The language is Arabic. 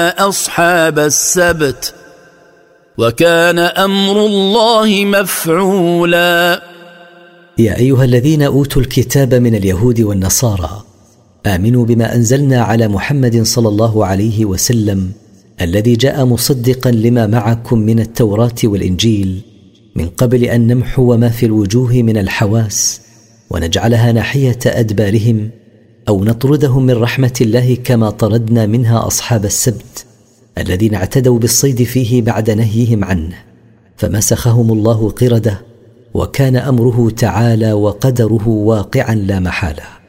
أصحاب السبت وكان أمر الله مفعولا. يا أيها الذين أوتوا الكتاب من اليهود والنصارى آمنوا بما أنزلنا على محمد صلى الله عليه وسلم الذي جاء مصدقا لما معكم من التوراة والإنجيل من قبل أن نمحو ما في الوجوه من الحواس ونجعلها ناحية أدبارهم أو نطردهم من رحمة الله كما طردنا منها أصحاب السبت الذين اعتدوا بالصيد فيه بعد نهيهم عنه فمسخهم الله قردة وكان أمره تعالى وقدره واقعا لا محالة.